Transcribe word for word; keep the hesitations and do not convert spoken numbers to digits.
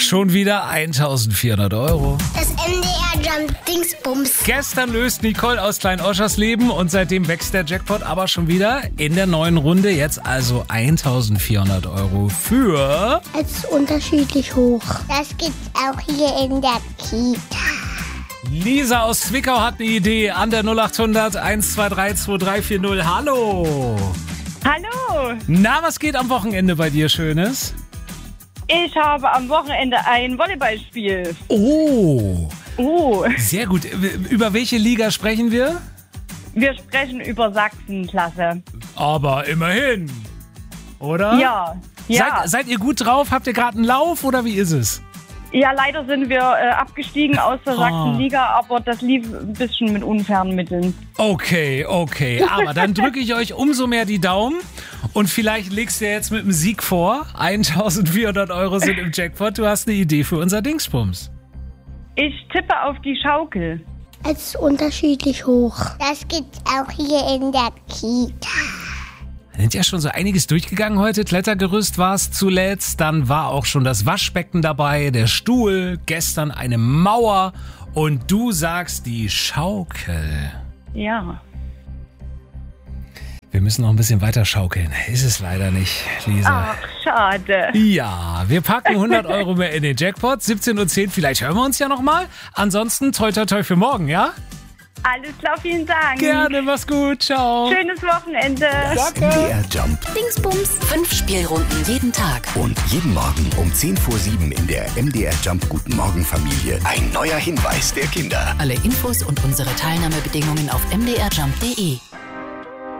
Schon wieder eintausendvierhundert Euro. Das M D R Jump Dingsbums. Gestern löst Nicole aus Klein-Oschers Leben und seitdem wächst der Jackpot aber schon wieder in der neuen Runde. Jetzt also eintausendvierhundert Euro für... Es ist unterschiedlich hoch. Das gibt's auch hier in der Kita. Lisa aus Zwickau hat eine Idee an der null achthundert eins zwei drei zwei drei vier null. Hallo. Hallo. Na, was geht am Wochenende bei dir Schönes? Ich habe am Wochenende ein Volleyballspiel. Oh. Oh. Sehr gut. Über welche Liga sprechen wir? Wir sprechen über Sachsenklasse. Aber immerhin. Oder? Ja. ja. Seid, seid ihr gut drauf? Habt ihr gerade einen Lauf oder wie ist es? Ja, leider sind wir äh, abgestiegen aus der Oh. Sachsenliga, aber das lief ein bisschen mit unfairen Mitteln. Okay, okay. Aber dann drücke ich euch umso mehr die Daumen. Und vielleicht legst du jetzt mit dem Sieg vor. eintausendvierhundert Euro sind im Jackpot. Du hast eine Idee für unser Dingsbums. Ich tippe auf die Schaukel. Es ist unterschiedlich hoch. Das gibt's auch hier in der Kita. Wir sind ja schon so einiges durchgegangen heute. Klettergerüst war es zuletzt. Dann war auch schon das Waschbecken dabei, der Stuhl, gestern eine Mauer. Und du sagst die Schaukel. Ja. Wir müssen noch ein bisschen weiter schaukeln. Ist es leider nicht, Lisa. Ach, schade. Ja, wir packen hundert Euro mehr in den Jackpot. siebzehn Uhr zehn, vielleicht hören wir uns ja nochmal. Ansonsten toi toi toi für morgen, ja? Alles klar, vielen Dank. Gerne, mach's gut, ciao. Schönes Wochenende. Danke. M D R Jump. Dingsbums. Fünf Spielrunden jeden Tag. Und jeden Morgen um zehn vor sieben in der M D R Jump Guten Morgen Familie ein neuer Hinweis der Kinder. Alle Infos und unsere Teilnahmebedingungen auf m d r jump punkt d e.